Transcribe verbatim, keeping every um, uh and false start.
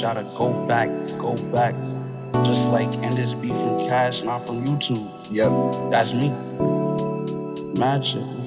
gotta go back, go back. Just like end this beef from Cash, not from YouTube. Yep. That's me. Mad shit.